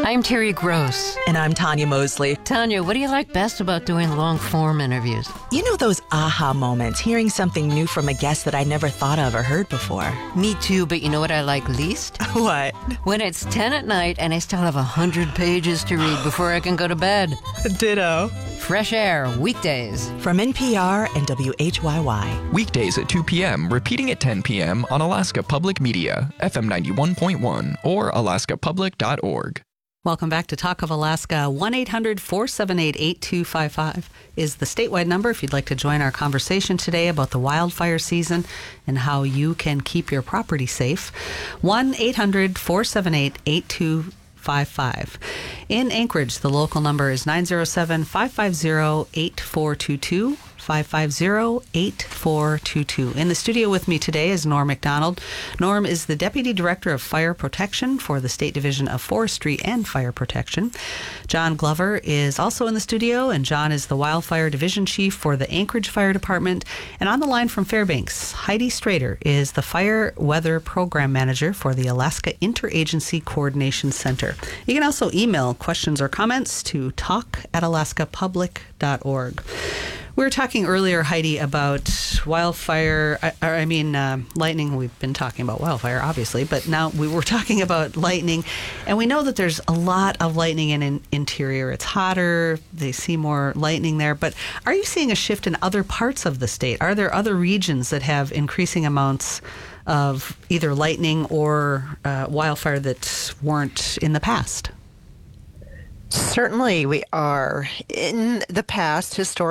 I'm Terry Gross. And I'm Tanya Mosley. Tanya, what do you like best about doing long-form interviews? You know those aha moments, hearing something new from a guest that I never thought of or heard before. Me too, but you know what I like least? What? When it's 10 at night and I still have 100 pages to read before I can go to bed. Ditto. Fresh Air, weekdays. From NPR and WHYY. Weekdays at 2 p.m., repeating at 10 p.m. on Alaska Public Media, FM 91.1 or alaskapublic.org. Welcome back to Talk of Alaska. 1-800-478-8255 is the statewide number if you'd like to join our conversation today about the wildfire season and how you can keep your property safe. 1-800-478-8255. In Anchorage, the local number is 907-550-8422. 550-8422. In the studio with me today is Norm McDonald. Norm is the Deputy Director of Fire Protection for the State Division of Forestry and Fire Protection. John Glover is also in the studio, and John is the Wildfire Division Chief for the Anchorage Fire Department. And on the line from Fairbanks, Heidi Strader is the Fire Weather Program Manager for the Alaska Interagency Coordination Center. You can also email questions or comments to talk@alaskapublic.org. We were talking earlier, Heidi, about lightning. We've been talking about wildfire, obviously, but now we were talking about lightning. And we know that there's a lot of lightning in interior. It's hotter. They see more lightning there. But are you seeing a shift in other parts of the state? Are there other regions that have increasing amounts of either lightning or wildfire that weren't in the past? Certainly we are. In the past, historically,